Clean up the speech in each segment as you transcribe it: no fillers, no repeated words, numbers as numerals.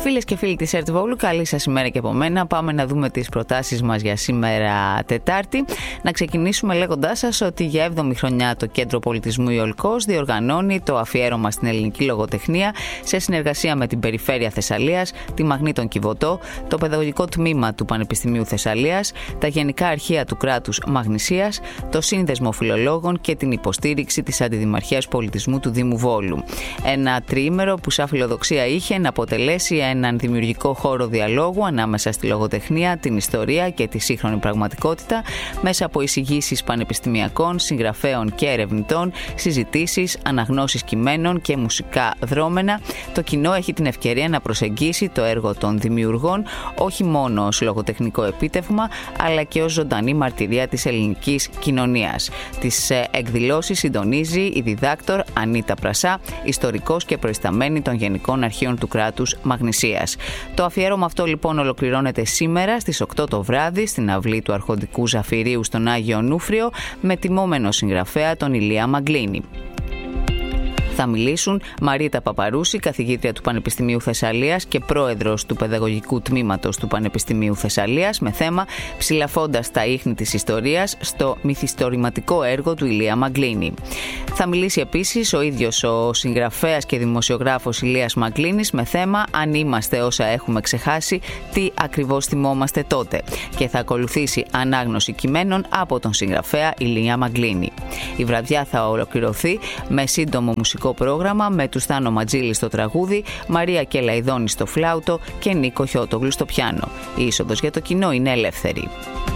Φίλες και φίλοι της ΕΡΤ Βόλου, καλή σας ημέρα και από μένα. Πάμε να δούμε τις προτάσεις μας για σήμερα Τετάρτη. Να ξεκινήσουμε λέγοντάς σας ότι για 7η χρονιά το Κέντρο Πολιτισμού Ιολκός διοργανώνει το αφιέρωμα στην ελληνική λογοτεχνία σε συνεργασία με την Περιφέρεια Θεσσαλίας, τη Μαγνήτων Κιβωτό, το Παιδαγωγικό Τμήμα του Πανεπιστημίου Θεσσαλίας, τα Γενικά Αρχεία του Κράτους Μαγνησίας, το Σύνδεσμο Φιλολόγων και την υποστήριξη της Αντιδημαρχίας Πολιτισμού του Δήμου Βόλου. Ένα τριήμερο που σαν φιλοδοξία είχε να αποτελέσει έναν δημιουργικό χώρο διαλόγου ανάμεσα στη λογοτεχνία, την ιστορία και τη σύγχρονη πραγματικότητα, μέσα από εισηγήσεις πανεπιστημιακών, συγγραφέων και ερευνητών, συζητήσεις, αναγνώσεις κειμένων και μουσικά δρόμενα. Το κοινό έχει την ευκαιρία να προσεγγίσει το έργο των δημιουργών όχι μόνο ως λογοτεχνικό επίτευγμα, αλλά και ως ζωντανή μαρτυρία της ελληνικής κοινωνίας. Τις εκδηλώσεις συντονίζει η διδάκτορ Ανίτα Πρασά, ιστορικός και προϊσταμένη των Γενικών Αρχείων του Κράτους Μαγνησίας. Το αφιέρωμα αυτό λοιπόν ολοκληρώνεται σήμερα στις 8 το βράδυ στην αυλή του Αρχοντικού Ζαφυρίου στον Άγιο Νούφριο με τιμόμενο συγγραφέα τον Ηλία Μαγκλίνη. Θα μιλήσουν Μαρίτα Παπαρούση, καθηγήτρια του Πανεπιστημίου Θεσσαλίας και πρόεδρος του Παιδαγωγικού Τμήματος του Πανεπιστημίου Θεσσαλίας, με θέμα «Ψηλαφώντας τα ίχνη της ιστορίας» στο μυθιστορηματικό έργο του Ηλία Μαγκλίνη. Θα μιλήσει επίσης ο ίδιος ο συγγραφέας και δημοσιογράφος Ηλίας Μαγκλίνης με θέμα «Αν είμαστε όσα έχουμε ξεχάσει, τι ακριβώς θυμόμαστε τότε?» και θα ακολουθήσει ανάγνωση κειμένων από τον συγγραφέα Ηλία Μαγκλίνη. Η βραδιά θα ολοκληρωθεί με σύντομο μουσικό πρόγραμμα με του Στάνο Ματζήλη στο τραγούδι, Μαρία Κελαϊδόνη στο φλάουτο και Νίκο Χιώτογλου στο πιάνο. Η είσοδος για το κοινό είναι ελεύθερη.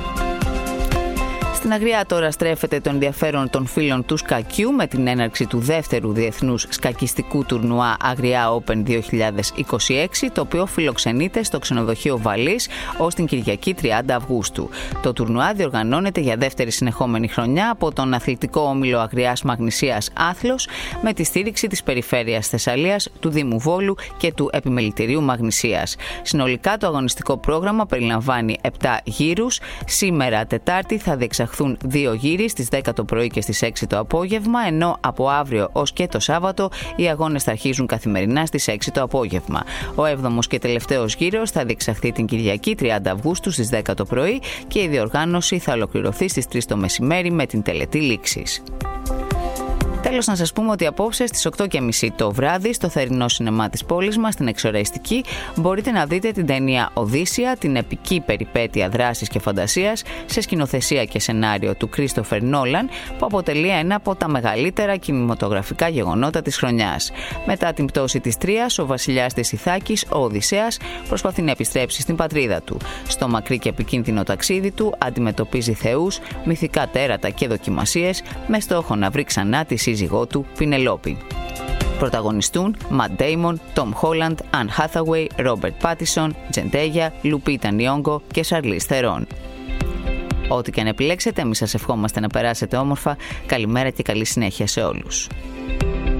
Στην Αγριά τώρα στρέφεται το ενδιαφέρον των φίλων του σκακιού με την έναρξη του δεύτερου διεθνούς σκακιστικού τουρνουά Αγριά Open 2026, το οποίο φιλοξενείται στο ξενοδοχείο Βαλής ως την Κυριακή 30 Αυγούστου. Το τουρνουά διοργανώνεται για δεύτερη συνεχόμενη χρονιά από τον Αθλητικό Όμιλο Αγριάς Μαγνησίας Άθλος με τη στήριξη της Περιφέρειας Θεσσαλίας, του Δήμου Βόλου και του Επιμελητηρίου Μαγνησίας. Συνολικά το αγωνιστικό πρόγραμμα περιλαμβάνει 7 γύρους. Σήμερα Τετάρτη θα διεξαχθούν 2 γύροι στις 10 το πρωί και στις 6 το απόγευμα, ενώ από αύριο ως και το Σάββατο οι αγώνες θα αρχίζουν καθημερινά στις 6 το απόγευμα. Ο 7ος και τελευταίος γύρος θα διεξαχθεί την Κυριακή 30 Αυγούστου στις 10 το πρωί και η διοργάνωση θα ολοκληρωθεί στις 3 το μεσημέρι με την τελετή λήξης. Τέλος, να σας πούμε ότι απόψε στις 8.30 το βράδυ στο θερινό σινεμά της πόλης μας, στην Εξοραϊστική, μπορείτε να δείτε την ταινία Οδύσσεια, την επική περιπέτεια δράσης και φαντασίας σε σκηνοθεσία και σενάριο του Κρίστοφερ Νόλαν, που αποτελεί ένα από τα μεγαλύτερα κινηματογραφικά γεγονότα της χρονιάς. Μετά την πτώση της Τρίας, ο βασιλιάς της Ιθάκης, ο Οδυσσέας, προσπαθεί να επιστρέψει στην πατρίδα του. Στο μακρύ και επικίνδυνο ταξίδι του αντιμετωπίζει θεούς, μυθικά τέρατα και δοκιμασίες με στόχο να βρει ξανά τη σύζυγό του Πινελόπη. Πρωταγωνιστούν Ματ Ντέιμον, Τομ Χόλαντ, Αν Χάθαουεϊ, Ρόμπερτ Πάτισον, Τζεντέγια, Λουπίτα Νιόγκο και Σαρλίς Θερόν. Ό,τι και αν επιλέξετε, εμείς σας ευχόμαστε να περάσετε όμορφα. Καλημέρα και καλή συνέχεια σε όλους.